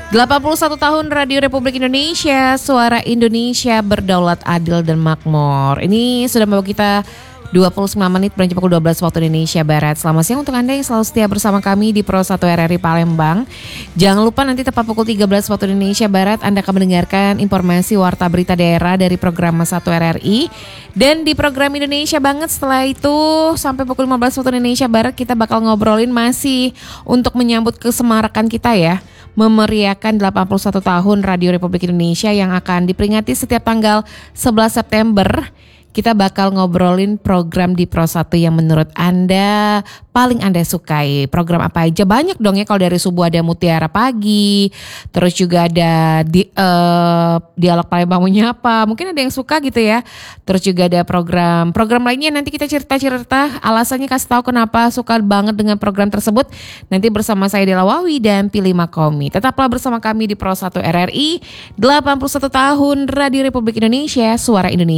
81 tahun Radio Republik Indonesia, suara Indonesia berdaulat, adil dan makmur. Ini sudah membawa kita 29 menit beranjak pukul 12 waktu Indonesia Barat. Selamat siang untuk Anda yang selalu setia bersama kami di Pro 1 RRI Palembang. Jangan lupa nanti tepat pukul 13 waktu Indonesia Barat Anda akan mendengarkan informasi warta berita daerah dari program 1 RRI. Dan di program Indonesia Banget setelah itu sampai pukul 15 waktu Indonesia Barat kita bakal ngobrolin masih untuk menyambut kesemarakan kita ya. Memeriahkan 81 tahun Radio Republik Indonesia yang akan diperingati setiap tanggal 11 September. Kita bakal ngobrolin program di Pro 1 yang menurut Anda paling Anda sukai. Program apa aja? Banyak dong ya, kalau dari subuh ada Mutiara Pagi, terus juga ada Dialog Palembang Menyapa. Mungkin ada yang suka gitu ya. Terus juga ada program lainnya, nanti kita cerita-cerita alasannya, kasih tahu kenapa suka banget dengan program tersebut. Nanti bersama saya Dela Wawi dan Pili Makomi. Tetaplah bersama kami di Pro 1 RRI. 81 tahun Radio Republik Indonesia, suara Indonesia.